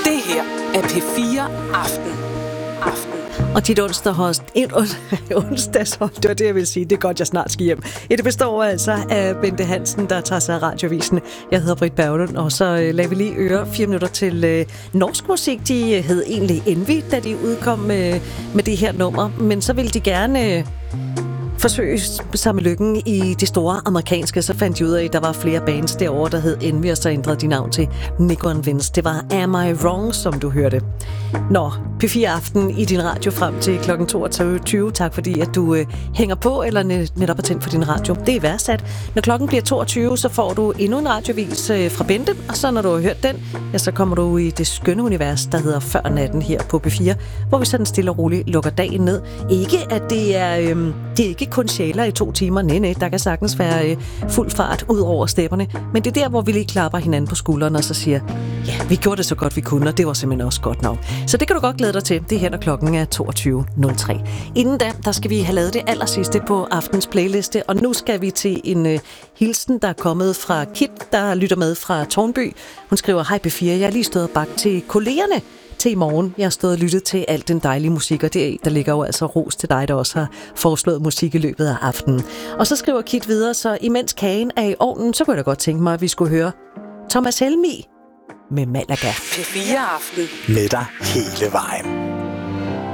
Det her er P4 Aften. Og dit onsdagshold, det var det, jeg ville sige. Det er godt, jeg snart skal hjem. Det består altså af Bente Hansen, der tager sig af radioavisen. Jeg hedder Britt Berglund, og så lader vi lige øre 4 minutter til norsk musik. De hed egentlig Envy, da de udkom med det her nummer. Men så ville de gerne forsøge sig med lykken i de store amerikanske. Så fandt de ud af, at der var flere bands derovre, der hed Envy, og så ændrede de navn til Nico and Vince. Det var Am I Wrong, som du hørte. Nå, P4 Aften i din radio frem til kl. 22. Tak fordi, at du hænger på, eller netop er tændt for din radio. Det er værdsat. Når klokken bliver 22, så får du endnu en radiovis fra Bente, og så når du har hørt den, ja, så kommer du i det skønne univers, der hedder Før natten her på P4, hvor vi sådan stille og roligt lukker dagen ned. Ikke at det er ikke kun sjæler i 2 timer. Nej, der kan sagtens være fuld fart ud over stepperne. Men det er der, hvor vi lige klapper hinanden på skuldrene og så siger, ja, vi gjorde det så godt vi kunne, og det var simpelthen også godt nok. Så det kan du godt glæde dig til. Det er her, når klokken er 22.03. Inden da, der skal vi have lavet det allersidste på aftens playliste, og nu skal vi til en hilsen, der er kommet fra Kit, der lytter med fra Tårnby. Hun skriver, hej P4, jeg er lige stået og bagt til kollegerne til i morgen. Jeg har stået og lyttet til alt den dejlige musik, og der ligger jo altså ros til dig, der også har foreslået musik i løbet af aftenen. Og så skriver Kit videre, så imens kagen er i ovnen, så kunne jeg da godt tænke mig, at vi skulle høre Thomas Helmig med Malaga. P4 Aften. Med dig hele vejen.